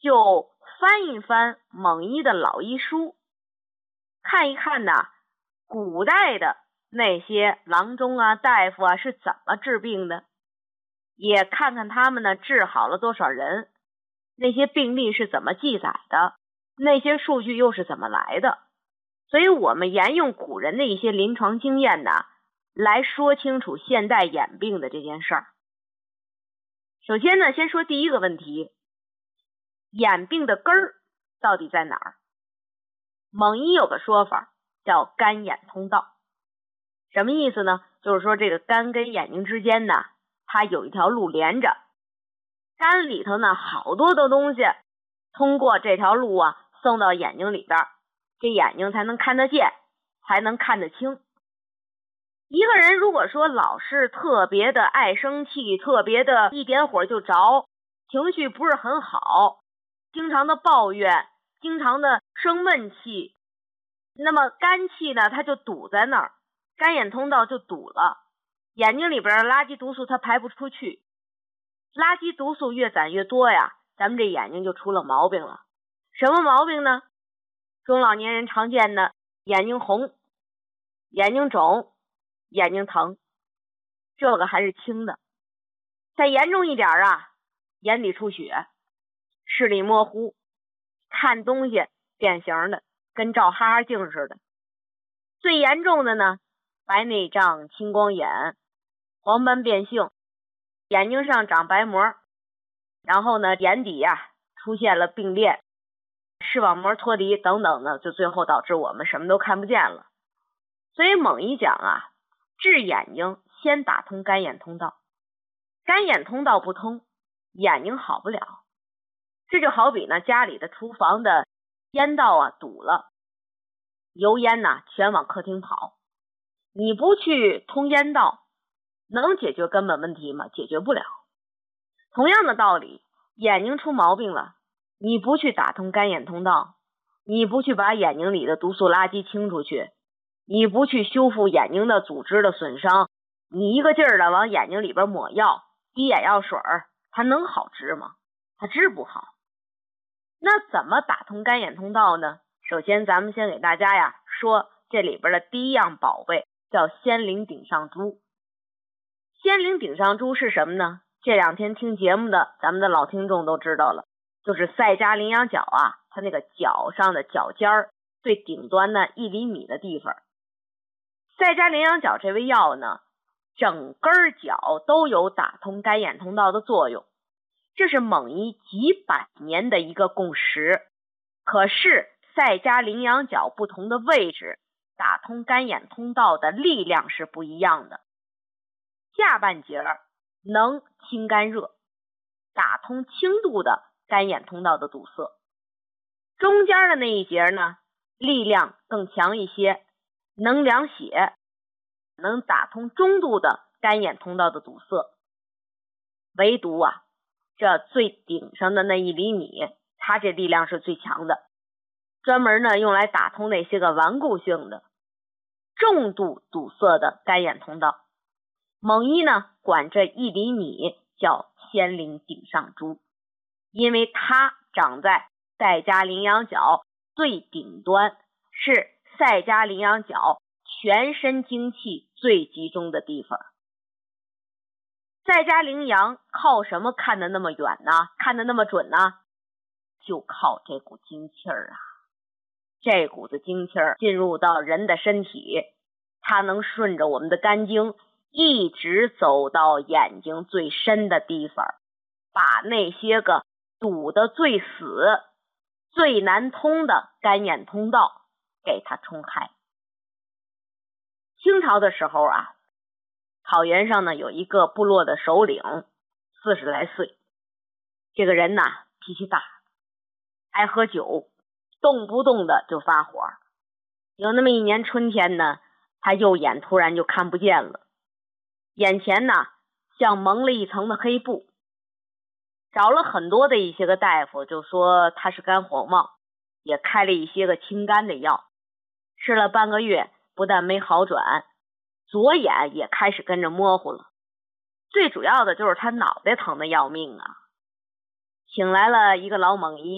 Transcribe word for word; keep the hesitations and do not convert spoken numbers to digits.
就翻一翻蒙医的老医书，看一看呢，古代的那些郎中啊、大夫啊是怎么治病的，也看看他们呢治好了多少人，那些病例是怎么记载的，那些数据又是怎么来的。所以我们沿用古人的一些临床经验呢，来说清楚现代眼病的这件事儿。首先呢，先说第一个问题，眼病的根儿到底在哪儿？蒙医有个说法叫肝眼通道。什么意思呢？就是说这个肝跟眼睛之间呢，它有一条路连着，肝里头呢好多的东西通过这条路啊送到眼睛里边，这眼睛才能看得见，才能看得清。一个人如果说老是特别的爱生气，特别的一点火就着，情绪不是很好，经常的抱怨，经常的生闷气，那么肝气呢它就堵在那儿，肝眼通道就堵了，眼睛里边的垃圾毒素它排不出去，垃圾毒素越攒越多呀，咱们这眼睛就出了毛病了。什么毛病呢？中老年人常见的眼睛红、眼睛肿、眼睛疼，这个还是轻的。再严重一点啊，眼底出血，视力模糊，看东西变形的，跟照哈哈镜似的。最严重的呢，白内障、青光眼、黄斑变性，眼睛上长白膜，然后呢眼底呀、啊、出现了病变，视网膜脱离等等的，就最后导致我们什么都看不见了。所以蒙医讲啊，治眼睛先打通肝眼通道，肝眼通道不通，眼睛好不了。这就好比呢家里的厨房的烟道啊堵了，油烟呢全往客厅跑，你不去通烟道，能解决根本问题吗？解决不了。同样的道理，眼睛出毛病了，你不去打通肝眼通道，你不去把眼睛里的毒素垃圾清出去，你不去修复眼睛的组织的损伤，你一个劲儿的往眼睛里边抹药，滴眼药水，它能好治吗？它治不好。那怎么打通肝眼通道呢？首先咱们先给大家呀说这里边的第一样宝贝，叫仙灵顶上珠。仙灵顶上珠是什么呢？这两天听节目的咱们的老听众都知道了，就是赛迦羚羊角啊，它那个角上的角尖儿最顶端的一厘米的地方。赛迦羚羊角这味药呢，整根角都有打通肝眼通道的作用，这是蒙医几百年的一个共识。可是赛迦羚羊角不同的位置，打通肝眼通道的力量是不一样的。下半截能清肝热，打通轻度的肝眼通道的堵塞。中间的那一节呢，力量更强一些，能凉血，能打通中度的肝眼通道的堵塞。唯独啊，这最顶上的那一厘米，它这力量是最强的，专门呢用来打通那些个顽固性的重度堵塞的肝眼通道。蒙医呢管这一厘米叫仙灵顶上珠，因为它长在赛迦羚羊角最顶端，是赛迦羚羊角全身精气最集中的地方。赛迦羚羊靠什么看得那么远呢？看得那么准呢？就靠这股精气儿啊！这股子精气儿进入到人的身体，它能顺着我们的肝经一直走到眼睛最深的地方，把那些个堵得最死、最难通的肝眼通道给它冲开。清朝的时候啊，草原上呢有一个部落的首领，四十来岁，这个人呐脾气大，爱喝酒，动不动的就发火。有那么一年春天呢，他右眼突然就看不见了，眼前呢像蒙了一层的黑布。找了很多的一些个大夫，就说他是肝火旺，也开了一些个清肝的药，吃了半个月不但没好转，左眼也开始跟着模糊了。最主要的就是他脑袋疼的要命啊。请来了一个老蒙医，